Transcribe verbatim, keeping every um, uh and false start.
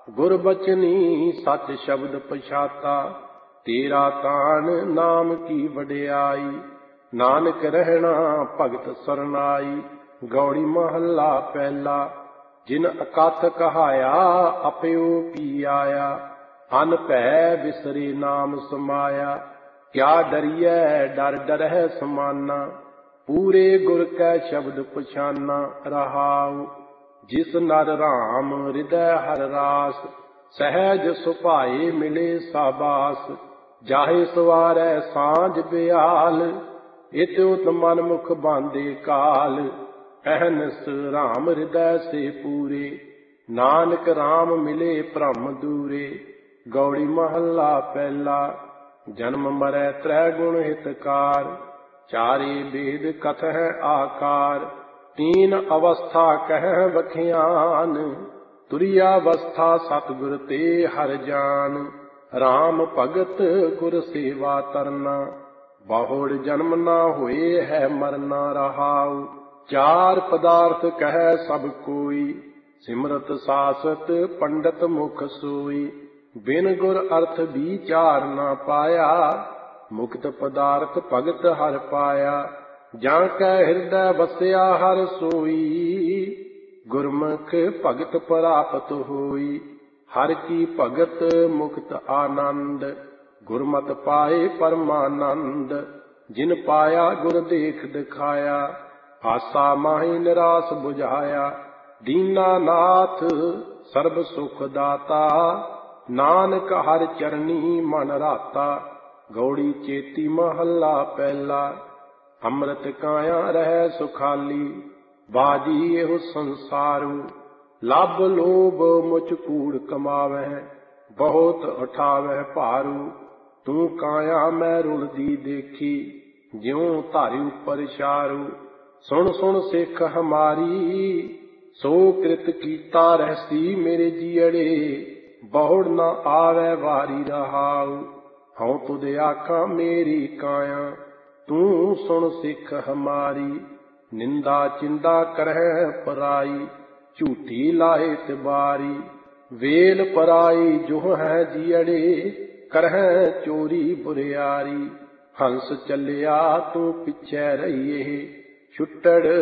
ਗੁਰਬਚਨੀ ਸੱਚ ਸ਼ਬਦ ਪਛਾਤਾ, ਤੇਰਾ ਤਾਣ ਨਾਮ ਕੀ ਵਡਿਆਈ। ਨਾਨਕ ਰਹਿਣਾ ਭਗਤ ਸਰਨਾਈ, ਗੌੜੀ ਮਹੱਲਾ ਪਹਿਲਾ। ਜਿਨ ਅਕਥ ਕਹਾਇਆ ਆਪਿਓ ਪੀ ਆਇਆ, ਅਨ ਭੈ ਵਿਸਰੇ ਨਾਮ ਸਮਾਇਆ। ਕਿਆ ਡਰੀਐ ਡਰ ਡਰਹਿ ਸਮਾਨਾ, ਪੂਰੇ ਗੁਰ ਕੈ ਸ਼ਬਦ ਪਛਾਨਾ। ਰਹਾਉ ਜਿਸ ਨਰ ਰਾਮ ਹਿਰਦੈ ਹਰ ਰਾਸ, ਸਹਿਜ ਸੁਭਾਏ ਮਿਲੇ ਸਾਬਾਸ। ਜਾਹੇ ਸਵਾਰੈ ਸਾਂਝ ਬਿਆਲ, ਇਤ ਉਤ ਮਨ ਮੁਖ ਬਾਂਧੇ ਕਾਲ। ਅਹਨਿਸ ਰਾਮ ਹਿਰਦੈ ਸੇ ਪੂਰੇ, ਨਾਨਕ ਰਾਮ ਮਿਲੇ ਭ੍ਰਮ ਦੂਰੇ। ਗੌੜੀ ਮਹੱਲਾ ਪਹਿਲਾ। ਜਨਮ ਮਰੈ ਤ੍ਰੈ ਗੁਣ ਹਿਤਕਾਰ, ਚਾਰੇ ਬੇਦ ਕਥਹਿ ਆਕਾਰ। ਤੀਨ ਅਵਸਥਾ ਕਹਿ ਵਖਿਆਨ, ਤੁਰੀਆ ਅਵਸਥਾ ਸਤਿਗੁਰ ਤੇ ਹਰਿ ਜਾਨ। ਰਾਮ ਭਗਤ ਗੁਰ ਸੇਵਾ ਤਰਨਾ, ਬਹੁੜ ਜਨਮ ਨਾ ਹੋਏ ਹੈ ਮਰਨਾ। ਰਹਾਉ ਚਾਰ ਪਦਾਰਥ ਕਹਿ ਸਭ ਕੋਈ, ਸਿਮਰਤ ਸਾਸਤ ਪੰਡਤ ਮੁਖ ਸੋਈ। ਬਿਨ ਗੁਰ ਅਰਥ ਵਿਚਾਰ ਨਾ ਪਾਇਆ, ਮੁਕਤ ਪਦਾਰਥ ਭਗਤ ਹਰਿ ਪਾਇਆ। ਜਾਂ ਕੈ ਹਿਰਦੈ ਵਸਿਆ ਹਰਿ ਸੋਈ, ਗੁਰਮੁਖ ਭਗਤ ਪ੍ਰਾਪਤ ਹੋਈ। ਹਰਿ ਕੀ ਭਗਤ ਮੁਕਤ ਆਨੰਦ, ਗੁਰਮਤਿ ਪਾਏ ਪਰਮਾਨੰਦ। ਜਿਨ ਪਾਇਆ ਗੁਰ ਦੇਖ ਦਿਖਾਇਆ, ਆਸਾ ਮਾਹੀ ਨਿਰਾਸ ਬੁਝਾਇਆ। ਦੀਨਾ ਨਾਥ ਸਰਬ ਸੁਖ ਦਾਤਾ, ਨਾਨਕ ਹਰਿ ਚਰਨੀ ਮਨ ਰਾਤਾ। ਗੌੜੀ ਚੇਤੀ ਮਹੱਲਾ ਪਹਿਲਾ। ਅੰਮ੍ਰਿਤ ਕਾਇਆ ਰਹਿ ਸੁਖਾਲੀ, ਬਾਜੀ ਇਹੋ ਸੰਸਾਰੂ। ਲੱਭ ਲੋਭ ਮੁਚ ਕੂੜ ਕਮਾਵਹਿ, ਬਹੁਤ ਉਠਾਵਹਿ ਭਾਰੂ। ਤੂੰ ਕਾਇਆ ਮੈਂ ਰੁਲਦੀ ਦੇਖੀ, ਜਿਉ ਧਾਰੀ ਉਪਰ ਛਾਰੂ। ਸੁਣ ਸੁਣ ਸਿੱਖ ਹਮਾਰੀ, ਸੋ ਕ੍ਰਿਤ ਕੀਤਾ ਰਹਿਸੀ ਮੇਰੇ ਜੀਅੜੇ। ਬਹੁੜ ਨਾ ਆਵੈ ਵਾਰੀ। ਰਹਾਉ ਹਉ ਤੁਧ ਆਖਾਂ ਮੇਰੀ ਕਾਇਆ, ਤੂੰ ਸੁਣ ਸਿੱਖ ਹਮਾਰੀ। ਨਿੰਦਾ ਚਿੰਦਾ ਕਰਹਿ ਪਰਾਈ, ਝੂਠੀ ਲਾਏ ਤਿਬਾਰੀ। ਵੇਲ ਪਰਾਈ ਜੋ ਹੈ ਜੀਅੜੇ, ਕਰਹਿ ਚੋਰੀ ਬੁਰਿਆਰੀ। ਹੰਸ ਚੱਲਿਆ ਤੂੰ ਪਿੱਛੇ ਰਹੀਏ, ਛੁੱਟੜ